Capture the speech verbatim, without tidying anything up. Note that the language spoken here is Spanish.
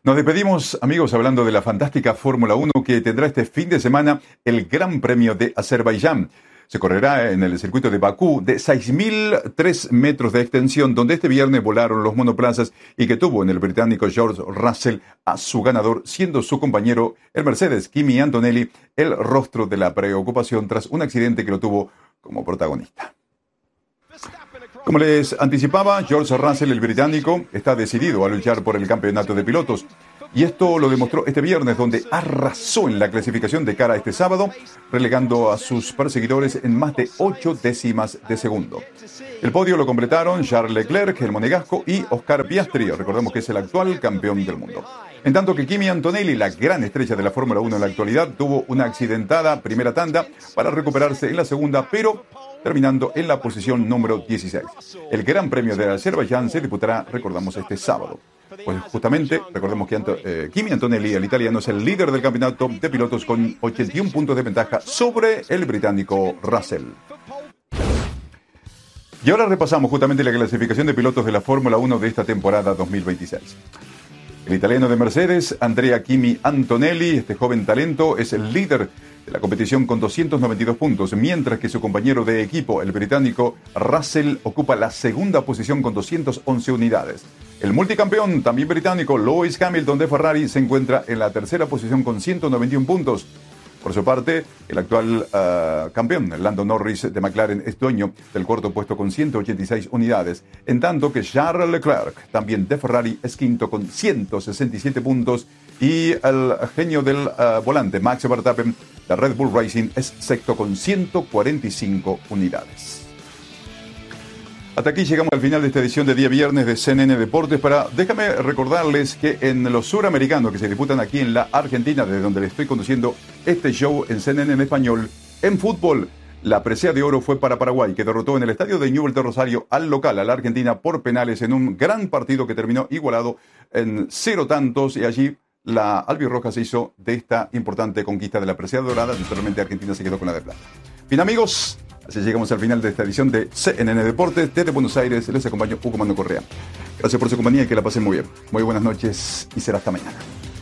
Nos despedimos, amigos, hablando de la fantástica Fórmula uno que tendrá este fin de semana el Gran Premio de Azerbaiyán. Se correrá en el circuito de Bakú de seis mil tres metros de extensión, donde este viernes volaron los monoplazas y que tuvo en el británico George Russell a su ganador, siendo su compañero, el Mercedes Kimi Antonelli, el rostro de la preocupación tras un accidente que lo tuvo como protagonista. Como les anticipaba, George Russell, el británico, está decidido a luchar por el campeonato de pilotos. Y esto lo demostró este viernes, donde arrasó en la clasificación de cara a este sábado, relegando a sus perseguidores en más de ocho décimas de segundo. El podio lo completaron Charles Leclerc, el monegasco, y Oscar Piastri, recordemos que es el actual campeón del mundo. En tanto que Kimi Antonelli, la gran estrella de la Fórmula uno en la actualidad, tuvo una accidentada primera tanda para recuperarse en la segunda, pero terminando en la posición número dieciséis. El Gran Premio de Azerbaiyán se disputará, recordamos, este sábado. Pues justamente, recordemos que Anto, eh, Kimi Antonelli, el italiano, es el líder del campeonato de pilotos con ochenta y un puntos de ventaja sobre el británico Russell. Y ahora repasamos justamente la clasificación de pilotos de la Fórmula uno de esta temporada dos mil veintiséis. El italiano de Mercedes, Andrea Kimi Antonelli, este joven talento, es el líder de la competición con doscientos noventa y dos puntos, mientras que su compañero de equipo, el británico Russell, ocupa la segunda posición con doscientas once unidades. El multicampeón, también británico, Lewis Hamilton de Ferrari, se encuentra en la tercera posición con ciento noventa y un puntos. Por su parte, el actual uh, campeón, Lando Norris de McLaren, es dueño del cuarto puesto con ciento ochenta y seis unidades, en tanto que Charles Leclerc, también de Ferrari, es quinto con ciento sesenta y siete puntos, y el genio del uh, volante, Max Verstappen, de Red Bull Racing, es sexto con ciento cuarenta y cinco unidades. Hasta aquí llegamos al final de esta edición de día viernes de C N N Deportes. Para, déjame recordarles que en los suramericanos que se disputan aquí en la Argentina, desde donde le estoy conduciendo este show en C N N en español, en fútbol, la presea de oro fue para Paraguay, que derrotó en el estadio de Newell's de Rosario al local, a la Argentina, por penales en un gran partido que terminó igualado en cero tantos, y allí la albirroja se hizo de esta importante conquista de la presea dorada, y solamente Argentina se quedó con la de plata. Bien, amigos, así llegamos al final de esta edición de C N N Deportes. Desde Buenos Aires les acompañó Hugo Mando Correa. Gracias por su compañía y que la pasen muy bien. Muy buenas noches y será hasta mañana.